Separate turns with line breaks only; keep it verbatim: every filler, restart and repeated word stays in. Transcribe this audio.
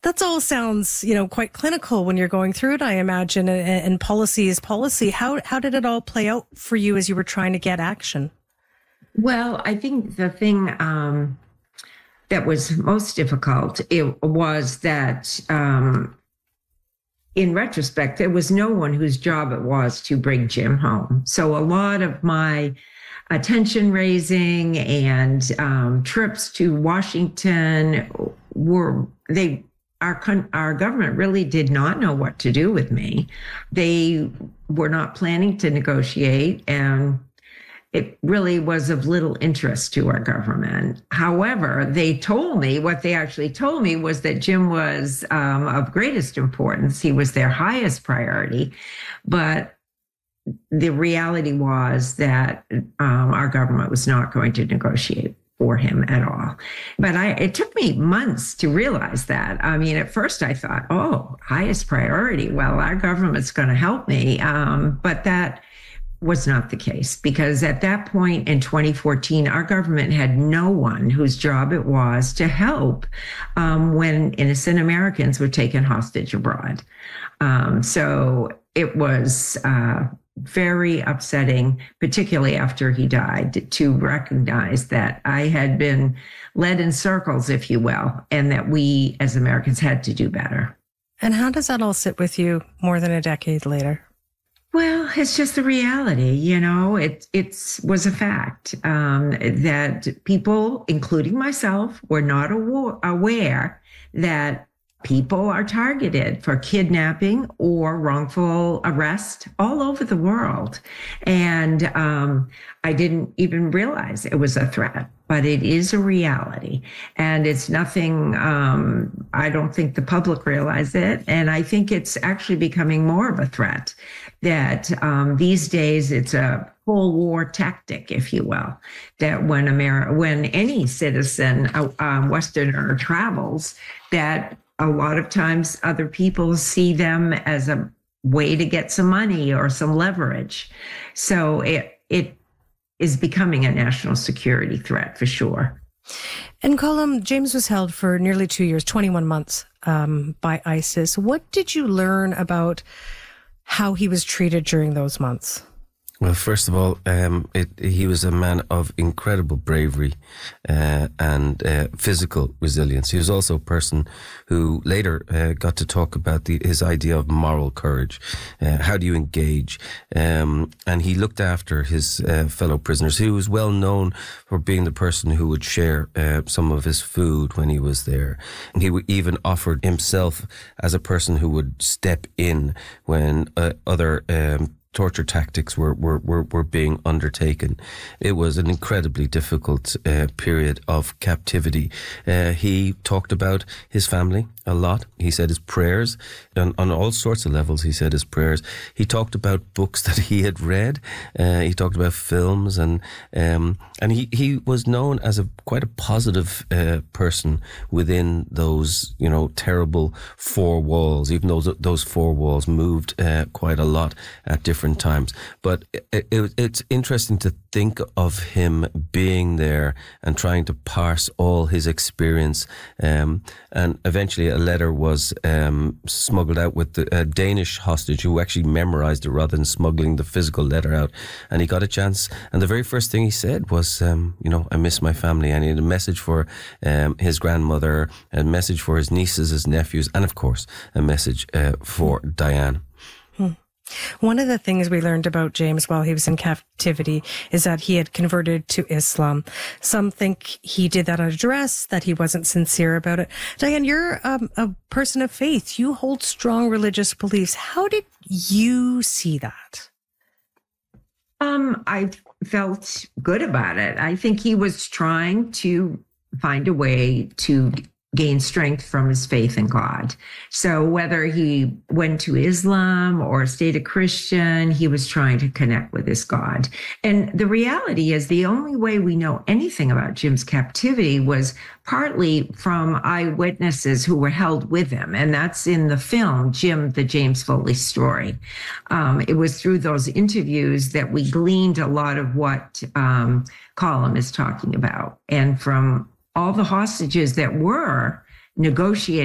That's all sounds, you know, quite clinical when you're going through it, I imagine, and, and policy is policy. How how did it all play out for you as you were trying to get action?
Well, I think the thing um, that was most difficult it was that, um, in retrospect, there was no one whose job it was to bring Jim home. So a lot of my attention raising and um, trips to Washington were they. Our our government really did not know what to do with me. They were not planning to negotiate, and it really was of little interest to our government. However, they told me, what they actually told me was that Jim was um, of greatest importance. He was their highest priority. But the reality was that um, our government was not going to negotiate for him at all. But I, it took me months to realize that. I mean, at first I thought, oh, highest priority. Well, our government's going to help me. Um, but that was not the case, because at that point in twenty fourteen, our government had no one whose job it was to help um, when innocent Americans were taken hostage abroad. Um, so it was uh, very upsetting, particularly after he died, to recognize that I had been led in circles, if you will, and that we as Americans had to do better.
And how does that all sit with you more than a decade later?
Well, it's just the reality, you know, it it's was a fact um, that people, including myself, were not aw- aware that people are targeted for kidnapping or wrongful arrest all over the world. And um, I didn't even realize it was a threat, but it is a reality. And it's nothing, um, I don't think the public realize it. And I think it's actually becoming more of a threat that um, these days it's a Cold War tactic, if you will, that when Ameri- when any citizen, uh, um, Westerner travels, that a lot of times other people see them as a way to get some money or some leverage. So it it is becoming a national security threat for sure.
And Colm, James was held for nearly two years, twenty-one months um, by ISIS. What did you learn about how he was treated during those months?
Well, first of all, um, it, he was a man of incredible bravery uh, and uh, physical resilience. He was also a person who later uh, got to talk about the, his idea of moral courage. Uh, how do you engage? Um, and he looked after his uh, fellow prisoners. He was well known for being the person who would share uh, some of his food when he was there. And he even offered himself as a person who would step in when uh, other um, torture tactics were, were, were, were being undertaken. It was an incredibly difficult uh, period of captivity. Uh, he talked about his family a lot. He said his prayers on, on all sorts of levels. He said his prayers. He talked about books that he had read. Uh, he talked about films, and um, and he, he was known as a quite a positive uh, person within those, you know, terrible four walls. Even though those four walls moved uh, quite a lot at different times. But it, it, it's interesting to think of him being there and trying to parse all his experience. Um, and eventually a letter was um, smuggled out with the, a Danish hostage who actually memorized it rather than smuggling the physical letter out. And he got a chance. And the very first thing he said was, um, you know, I miss my family. And he had a message for um, his grandmother, a message for his nieces, his nephews, and of course, a message uh, for Diane.
Hmm. One of the things we learned about James while he was in captivity is that he had converted to Islam. Some think he did that out of duress, that he wasn't sincere about it. Diane, you're um, a person of faith. You hold strong religious beliefs. How did you see that?
Um, I felt good about it. I think he was trying to find a way to gain strength from his faith in God. So whether he went to Islam or stayed a Christian, he was trying to connect with his God. And the reality is the only way we know anything about Jim's captivity was partly from eyewitnesses who were held with him. And that's in the film, Jim, the James Foley Story. Um, it was through those interviews that we gleaned a lot of what um, Colm is talking about. And from all the hostages that were negotiated